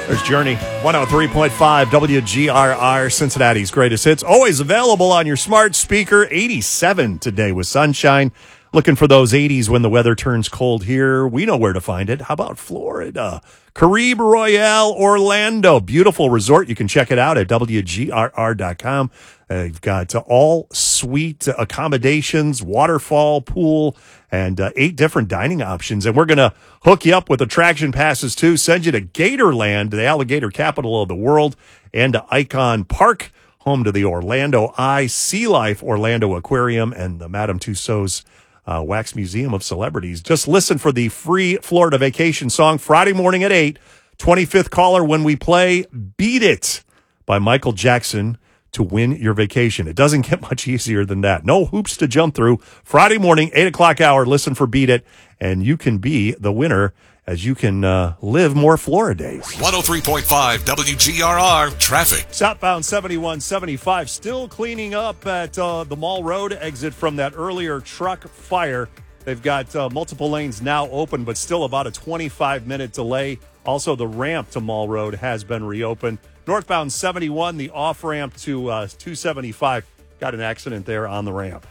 There's Journey, 103.5 WGRR, Cincinnati's greatest hits. Always available on your smart speaker. 87 today with sunshine. Looking for those 80s when the weather turns cold here. We know where to find it. How about Florida? Caribe Royale, Orlando. Beautiful resort. You can check it out at WGRR.com. You've got all suite accommodations, waterfall, pool, and 8 different dining options. And we're going to hook you up with attraction passes, too. Send you to Gatorland, the alligator capital of the world, and to Icon Park, home to the Orlando Eye, Sea Life Orlando Aquarium, and the Madame Tussauds Wax Museum of Celebrities. Just listen for the free Florida vacation song Friday morning at 8. 25th caller when we play Beat It by Michael Jackson to win your vacation. It doesn't get much easier than that. No hoops to jump through. Friday morning, 8 o'clock hour, listen for Beat It, and you can be the winner as you can live more Florida days. 103.5 WGRR traffic. Southbound 7175 still cleaning up at the Mall Road exit from that earlier truck fire. They've got multiple lanes now open, but still about a 25-minute delay. Also, the ramp to Mall Road has been reopened. Northbound 71, the off-ramp to 275. Got an accident there on the ramp.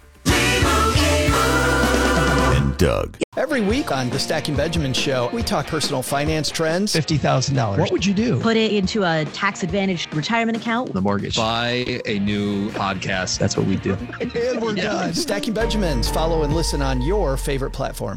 And Doug. Every week on the Stacking Benjamin Show, we talk personal finance trends. $50,000. What would you do? Put it into a tax-advantaged retirement account. The mortgage. Buy a new podcast. That's what we do. And we're done. Stacking Benjamins. Follow and listen on your favorite platform.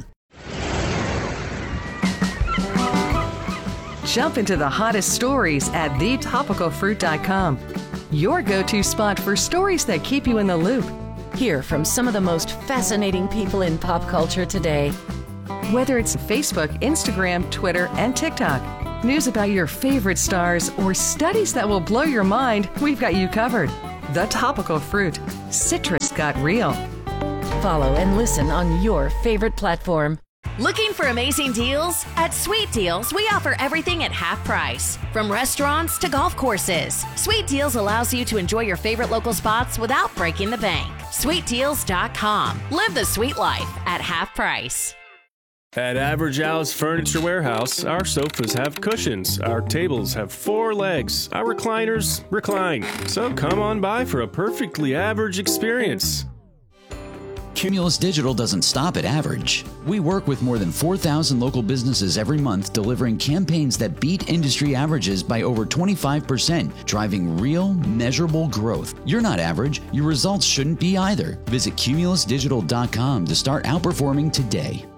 Jump into the hottest stories at thetopicalfruit.com. Your go-to spot for stories that keep you in the loop. Hear from some of the most fascinating people in pop culture today. Whether it's Facebook, Instagram, Twitter, and TikTok, news about your favorite stars, or studies that will blow your mind, we've got you covered. The Topical Fruit. Citrus got real. Follow and listen on your favorite platform. Looking for amazing deals? At Sweet Deals, we offer everything at half price. From restaurants to golf courses, Sweet Deals allows you to enjoy your favorite local spots without breaking the bank. SweetDeals.com. Live the sweet life at half price. At Average Al's Furniture Warehouse, our sofas have cushions, our tables have 4 legs, our recliners recline. So come on by for a perfectly average experience. Cumulus Digital doesn't stop at average. We work with more than 4,000 local businesses every month, delivering campaigns that beat industry averages by over 25%, driving real, measurable growth. You're not average. Your results shouldn't be either. Visit cumulusdigital.com to start outperforming today.